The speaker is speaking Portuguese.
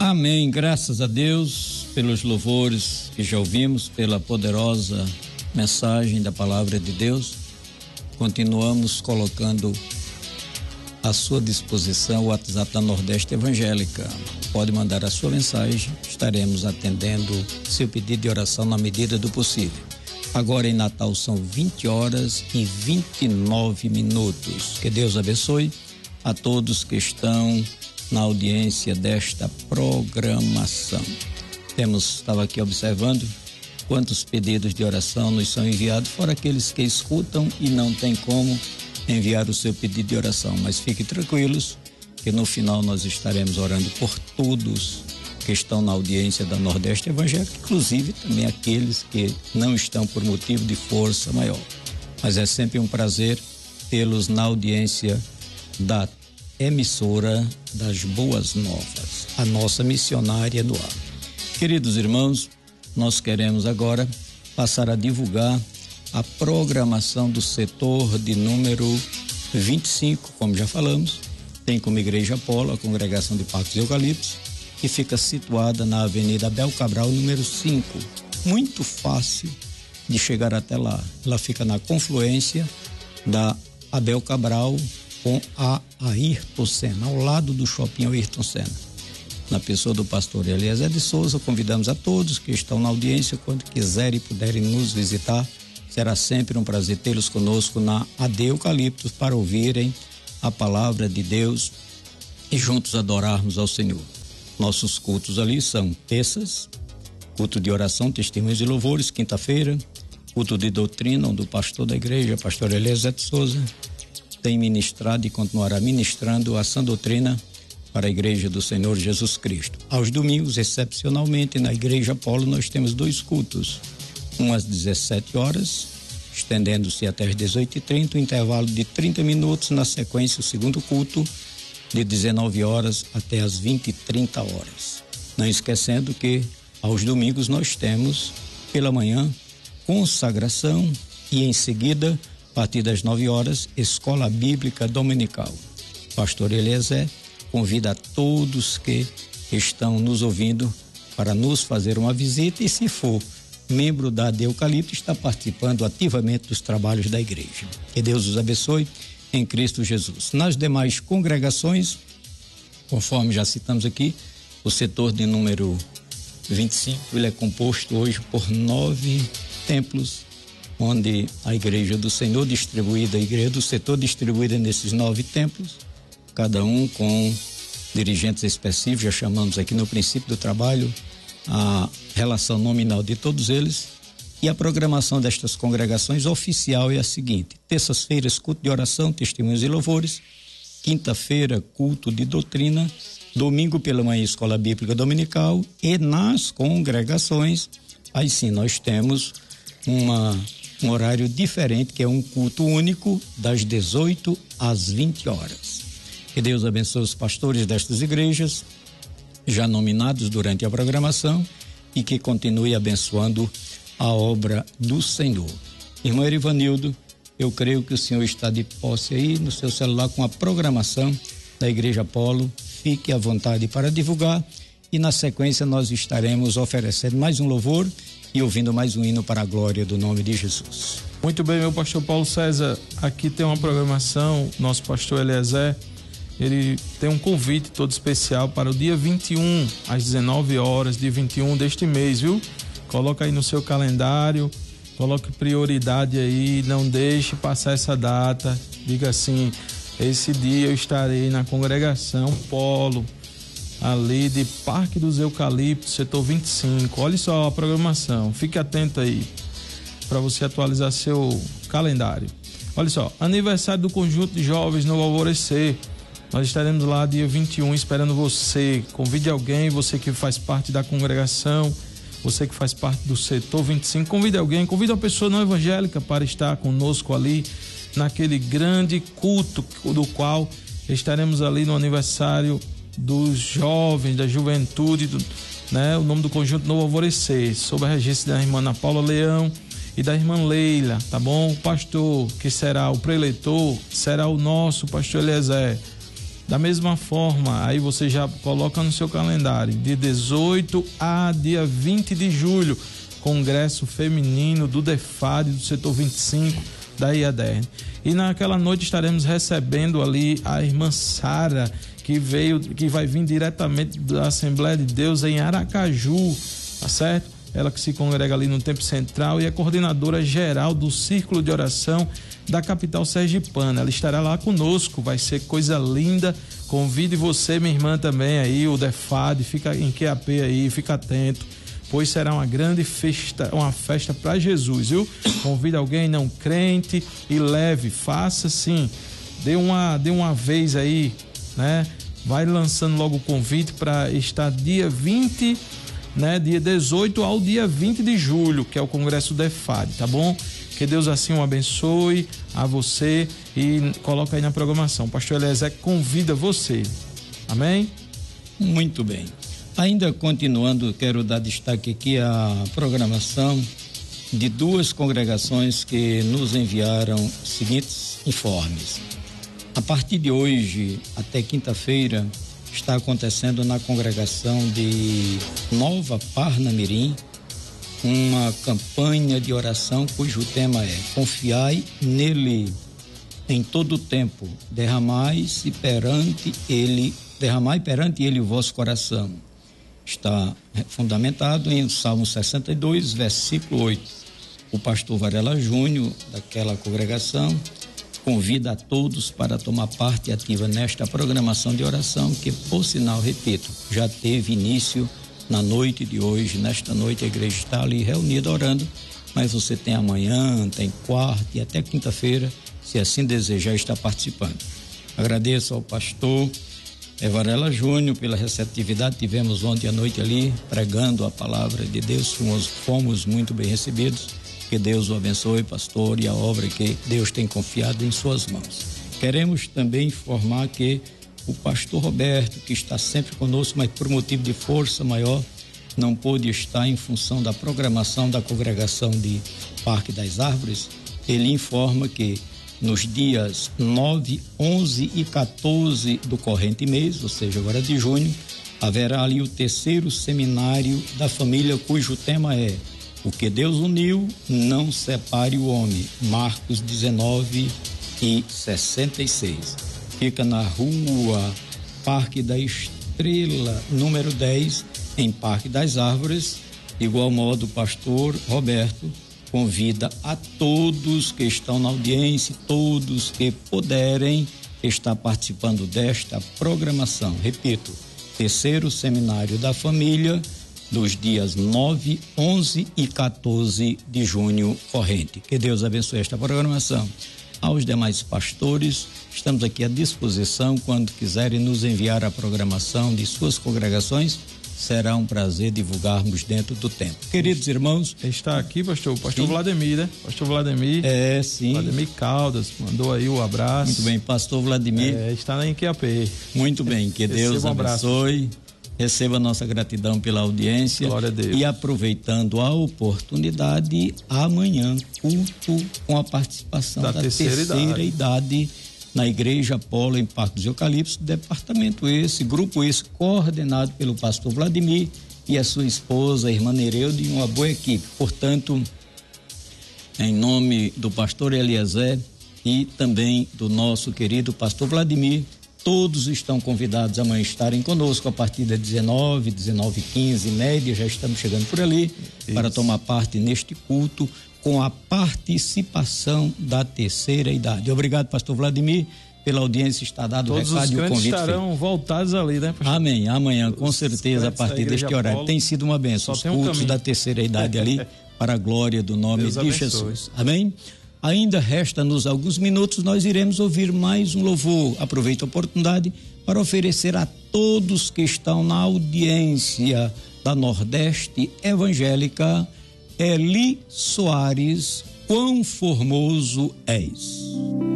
Amém, graças a Deus pelos louvores que já ouvimos, pela poderosa mensagem da palavra de Deus. Continuamos colocando à sua disposição o WhatsApp da Nordeste Evangélica. Pode mandar a sua mensagem, estaremos atendendo seu pedido de oração na medida do possível. Agora em Natal são 20h29. Que Deus abençoe a todos que estão na audiência desta programação. Estava aqui observando quantos pedidos de oração nos são enviados, fora aqueles que escutam e não tem como enviar o seu pedido de oração, mas fiquem tranquilos que no final nós estaremos orando por todos que estão na audiência da Nordeste Evangélica, inclusive também aqueles que não estão por motivo de força maior. Mas é sempre um prazer tê-los na audiência da emissora das Boas Novas, a nossa missionária no ar. Queridos irmãos, nós queremos agora passar a divulgar a programação do setor de número 25, como já falamos. Tem como Igreja Apolo a congregação de Parques e Eucaliptos, que fica situada na Avenida Abel Cabral, número 5. Muito fácil de chegar até lá. Ela fica na confluência da Abel Cabral com a Ayrton Senna, ao lado do shopping Ayrton Senna. Na pessoa do pastor Eliezer de Souza, convidamos a todos que estão na audiência, quando quiserem e puderem nos visitar. Será sempre um prazer tê-los conosco na AD Eucaliptos para ouvirem a palavra de Deus e juntos adorarmos ao Senhor. Nossos cultos ali são terças, culto de oração, testemunhos e louvores, quinta-feira, culto de doutrina, onde o pastor da igreja, pastor Eliezer de Souza, tem ministrado e continuará ministrando a sã doutrina para a Igreja do Senhor Jesus Cristo. Aos domingos, excepcionalmente, na Igreja Apolo, nós temos 2 cultos. Um às 17 horas, estendendo-se até às 18h30, um intervalo de 30 minutos, na sequência o segundo culto, de 19 horas até às 20h30. Não esquecendo que aos domingos nós temos, pela manhã, consagração e em seguida, a partir das 9 horas, Escola Bíblica Dominical. Pastor Eliezer convida a todos que estão nos ouvindo para nos fazer uma visita e, se for membro da AD Eucalipto, está participando ativamente dos trabalhos da igreja. Que Deus os abençoe em Cristo Jesus. Nas demais congregações, conforme já citamos aqui, o setor de número 25, ele é composto hoje por 9 templos, onde a Igreja do Senhor distribuída, a Igreja do Setor distribuída nesses 9 templos, cada um com dirigentes específicos. Já chamamos aqui no princípio do trabalho a relação nominal de todos eles. E a programação destas congregações oficial é a seguinte: terças-feiras, culto de oração, testemunhos e louvores; quinta-feira, culto de doutrina; domingo pela manhã, Escola Bíblica Dominical; e nas congregações, aí sim nós temos um horário diferente, que é um culto único, das 18 às 20 horas. Que Deus abençoe os pastores destas igrejas, já nominados durante a programação, e que continue abençoando a obra do Senhor. Irmão Erivanildo, eu creio que o senhor está de posse aí no seu celular com a programação da Igreja Apolo. Fique à vontade para divulgar, e na sequência nós estaremos oferecendo mais um louvor e ouvindo mais um hino para a glória do nome de Jesus. Muito bem, meu pastor Paulo César, aqui tem uma programação, nosso pastor Eliezer, ele tem um convite todo especial para o dia 21, às 19 horas, dia 21 deste mês, viu? Coloca aí no seu calendário, coloque prioridade aí, não deixe passar essa data, diga assim: esse dia eu estarei na congregação Polo, ali de Parque dos Eucaliptos, setor 25. Olha só a programação, fique atento aí para você atualizar seu calendário. Olha só, aniversário do Conjunto de Jovens no Alvorecer. Nós estaremos lá dia 21 esperando você. Convide alguém, você que faz parte da congregação, você que faz parte do setor 25, convide alguém, convide uma pessoa não evangélica para estar conosco ali naquele grande culto do qual estaremos ali no aniversário dos jovens, da juventude, né? O nome do conjunto Novo Alvorecer, sob a regência da irmã Ana Paula Leão e da irmã Leila, tá bom? O pastor, que será o preletor, será o nosso pastor Eliezer. Da mesma forma, aí você já coloca no seu calendário, de 18 a dia 20 de julho, Congresso Feminino do DEFAD, do setor 25 da IADERN. E naquela noite estaremos recebendo ali a irmã Sara, que vai vir diretamente da Assembleia de Deus em Aracaju, tá certo? Ela que se congrega ali no Templo Central e é coordenadora geral do Círculo de Oração da capital sergipana. Ela estará lá conosco, vai ser coisa linda. Convide você, minha irmã, também aí, o DEFAD, fica em QAP aí, fica atento, pois será uma grande festa, uma festa para Jesus, viu? Convide alguém não crente e leve, faça sim, dê uma vez aí, né? Vai lançando logo o convite para estar dia 20, né? Dia 18 ao dia 20 de julho, que é o Congresso DEFAD, tá bom? Que Deus assim o abençoe a você e coloca aí na programação. O pastor Eliezer convida você. Amém? Muito bem. Ainda continuando, quero dar destaque aqui à programação de duas congregações que nos enviaram os seguintes informes. A partir de hoje até quinta-feira está acontecendo na congregação de Nova Parnamirim uma campanha de oração cujo tema é: confiai nele em todo o tempo, derramai perante ele o vosso coração. Está fundamentado em Salmo 62, versículo 8. O pastor Varela Júnior, daquela congregação, convida a todos para tomar parte ativa nesta programação de oração que, por sinal, repito, já teve início na noite de hoje. Nesta noite a igreja está ali reunida orando, mas você tem amanhã, tem quarta e até quinta-feira, se assim desejar, estar participando. Agradeço ao pastor Varela Júnior pela receptividade. Tivemos ontem à noite ali pregando a palavra de Deus, fomos muito bem recebidos. Que Deus o abençoe, pastor, e a obra que Deus tem confiado em suas mãos. Queremos também informar que o pastor Roberto, que está sempre conosco, mas por motivo de força maior, não pôde estar em função da programação da congregação de Parque das Árvores. Ele informa que nos dias 9, 11 e 14 do corrente mês, ou seja, agora de junho, haverá ali o terceiro seminário da família, cujo tema é: o que Deus uniu, não separe o homem. Marcos 19 e 66. Fica na rua Parque da Estrela, número 10, em Parque das Árvores. De igual modo, o pastor Roberto convida a todos que estão na audiência, todos que puderem estar participando desta programação. Repito, terceiro seminário da família, dos dias 9, 11 e 14 de junho corrente. Que Deus abençoe esta programação. Aos demais pastores, estamos aqui à disposição quando quiserem nos enviar a programação de suas congregações. Será um prazer divulgarmos dentro do tempo. Queridos irmãos... Está aqui, pastor, o pastor Vladimir, né? Pastor Vladimir. Sim. Vladimir Caldas, mandou aí o abraço. Muito bem, pastor Vladimir. Está na QAP. Muito bem, que Deus abençoe. Receba nossa gratidão pela audiência. Glória a Deus. E aproveitando a oportunidade, amanhã, culto com a participação da terceira idade na Igreja Apolo, em Parque dos Eucaliptos, grupo esse, coordenado pelo pastor Vladimir e a sua esposa, a irmã Nereude, e uma boa equipe. Portanto, em nome do pastor Eliezer e também do nosso querido pastor Vladimir, todos estão convidados amanhã a estarem conosco a partir das 19h15, média, já estamos chegando por ali. Isso. Para tomar parte neste culto com a participação da terceira idade. Obrigado, pastor Vladimir, pela audiência. Está dado o recado e o convite. Todos estarão voltados ali, né, pastor? Amém, amanhã, com certeza, a partir deste horário. Tem sido uma bênção, os cultos da terceira idade ali, para a glória do nome de Jesus. Amém? Ainda resta-nos alguns minutos, nós iremos ouvir mais um louvor. Aproveito a oportunidade para oferecer a todos que estão na audiência da Nordeste Evangélica, Eli Soares, Quão Formoso És.